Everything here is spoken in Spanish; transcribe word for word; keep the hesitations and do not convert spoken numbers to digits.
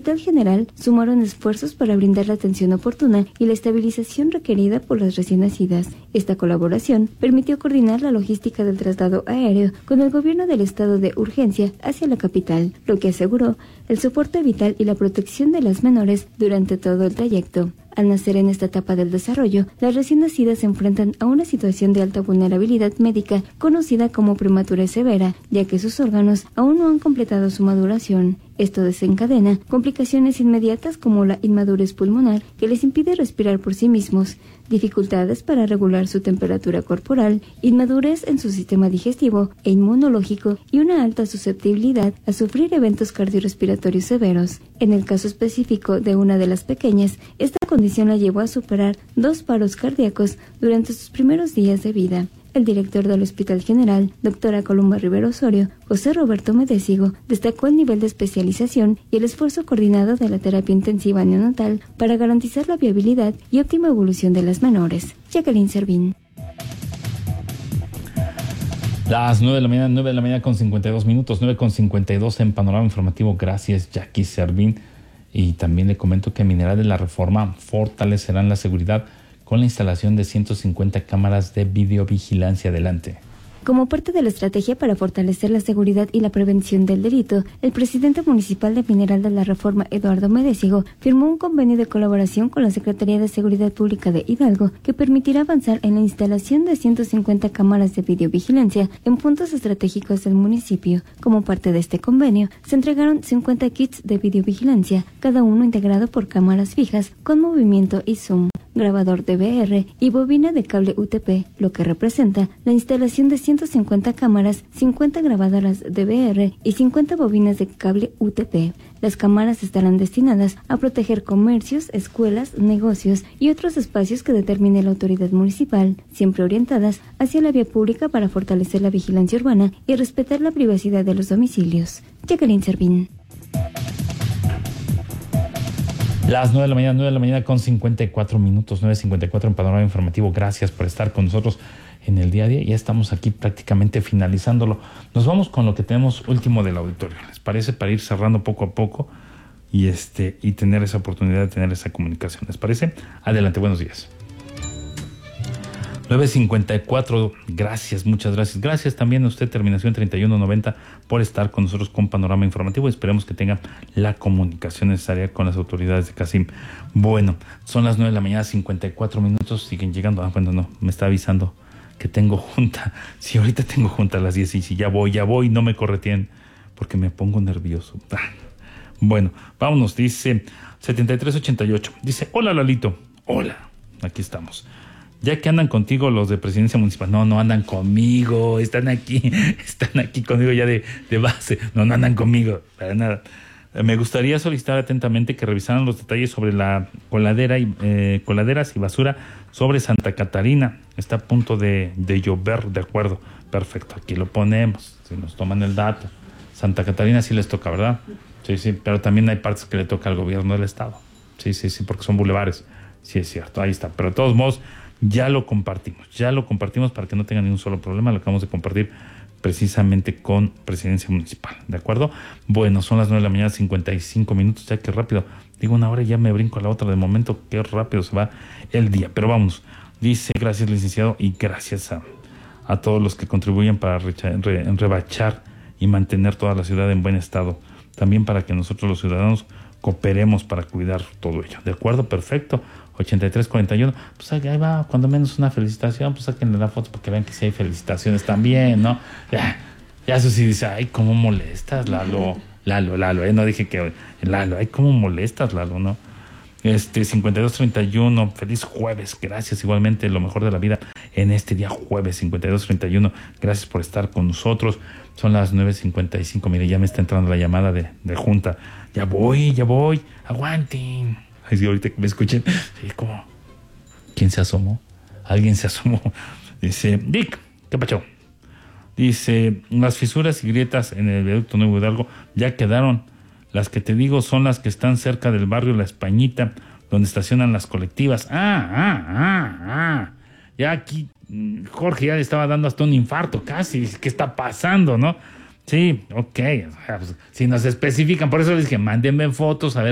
Hospital General sumaron esfuerzos para brindar la atención oportuna y la estabilización requerida por las recién nacidas. Esta colaboración permitió coordinar la logística del traslado aéreo con el gobierno del estado de urgencia hacia la capital, lo que aseguró el soporte vital y la protección de las menores durante todo el trayecto. Al nacer en esta etapa del desarrollo, las recién nacidas se enfrentan a una situación de alta vulnerabilidad médica conocida como prematurez severa, ya que sus órganos aún no han completado su maduración. Esto desencadena complicaciones inmediatas como la inmadurez pulmonar, que les impide respirar por sí mismos, dificultades para regular su temperatura corporal, inmadurez en su sistema digestivo e inmunológico y una alta susceptibilidad a sufrir eventos cardiorrespiratorios severos. En el caso específico de una de las pequeñas, esta condición la llevó a superar dos paros cardíacos durante sus primeros días de vida. El director del Hospital General, doctora Columba Rivero Osorio, José Roberto Medésigo, destacó el nivel de especialización y el esfuerzo coordinado de la terapia intensiva neonatal para garantizar la viabilidad y óptima evolución de las menores. Jacqueline Servín. Las nueve de la mañana, nueve de la mañana con cincuenta y dos minutos, nueve con cincuenta y dos en Panorama Informativo. Gracias, Jackie Servín. Y también le comento que Mineral de la Reforma fortalecerán la seguridad con la instalación de ciento cincuenta cámaras de videovigilancia. Adelante. Como parte de la estrategia para fortalecer la seguridad y la prevención del delito, el presidente municipal de Mineral de la Reforma, Eduardo Medésigo, firmó un convenio de colaboración con la Secretaría de Seguridad Pública de Hidalgo que permitirá avanzar en la instalación de ciento cincuenta cámaras de videovigilancia en puntos estratégicos del municipio. Como parte de este convenio, se entregaron cincuenta kits de videovigilancia, cada uno integrado por cámaras fijas con movimiento y zoom, grabador D V R y bobina de cable U T P, lo que representa la instalación de ciento cincuenta cámaras, cincuenta grabadoras D V R y cincuenta bobinas de cable U T P. Las cámaras estarán destinadas a proteger comercios, escuelas, negocios y otros espacios que determine la autoridad municipal, siempre orientadas hacia la vía pública para fortalecer la vigilancia urbana y respetar la privacidad de los domicilios. Jacqueline Servín. Las nueve de la mañana, nueve de la mañana con cincuenta y cuatro minutos, nueve cincuenta y cuatro en Panorama Informativo. Gracias por estar con nosotros en el día a día. Ya estamos aquí prácticamente finalizándolo. Nos vamos con lo que tenemos último del auditorio. ¿Les parece? Para ir cerrando poco a poco y este y tener esa oportunidad de tener esa comunicación. ¿Les parece? Adelante, buenos días. nueve cincuenta y cuatro, gracias, muchas gracias. Gracias también a usted, terminación treinta y uno noventa, por estar con nosotros con Panorama Informativo. Esperemos que tengan la comunicación necesaria con las autoridades de Casim. Bueno, son las nueve de la mañana, cincuenta y cuatro minutos, siguen llegando. Ah, bueno, no, me está avisando que tengo junta. Sí, ahorita tengo junta a las diez y si ya voy, ya voy, no me correteen porque me pongo nervioso. Ah, bueno, vámonos, dice setenta y tres ochenta y ocho. Dice, hola Lalito, hola, aquí estamos. Ya que andan contigo los de Presidencia Municipal. No, no andan conmigo, están aquí, están aquí conmigo ya de, de base. No, no andan conmigo, para nada. Me gustaría solicitar atentamente que revisaran los detalles sobre la coladera y eh, coladeras y basura sobre Santa Catarina. Está a punto de, de llover, de acuerdo. Perfecto, aquí lo ponemos, si nos toman el dato. Santa Catarina sí les toca, ¿verdad? Sí, sí, pero también hay partes que le toca al gobierno del estado. Sí, sí, sí, porque son bulevares. Sí, es cierto, ahí está. Pero de todos modos, ya lo compartimos, ya lo compartimos para que no tengan ningún solo problema. Lo acabamos de compartir precisamente con Presidencia Municipal, ¿de acuerdo? Bueno, son las nueve de la mañana, cincuenta y cinco minutos, ya que rápido, digo una hora y ya me brinco a la otra. De momento, qué rápido se va el día, pero vamos. Dice, gracias licenciado y gracias a, a todos los que contribuyen para recha, re, rebachar y mantener toda la ciudad en buen estado, también para que nosotros los ciudadanos cooperemos para cuidar todo ello, ¿de acuerdo? Perfecto. ochenta y tres cuarenta y uno, pues ahí va, cuando menos una felicitación, pues sáquenle la foto para que vean que sí hay felicitaciones también, ¿no? Ya, ya eso sí dice, ay, cómo molestas, Lalo, Lalo, Lalo, ¿eh? No dije que, Lalo, ay, cómo molestas, Lalo, ¿no? Este, cincuenta y dos treinta y uno, feliz jueves, gracias, igualmente, lo mejor de la vida en este día jueves, cincuenta y dos treinta y uno, gracias por estar con nosotros. Son las nueve cincuenta y cinco, mire, ya me está entrando la llamada de, de junta, ya voy, ya voy, aguanten. Ay, sí, ahorita que me escuchen, sí, como, ¿quién se asomó? Alguien se asomó. Dice, Dick, ¿qué pacho? Dice, las fisuras y grietas en el viaducto Nuevo Hidalgo ya quedaron. Las que te digo son las que están cerca del barrio La Españita, donde estacionan las colectivas. Ah, ah, ah, ah. Ya aquí, Jorge ya le estaba dando hasta un infarto casi. ¿Qué está pasando, no? Sí, ok. O sea, pues, si nos especifican, por eso les dije, mándenme fotos a ver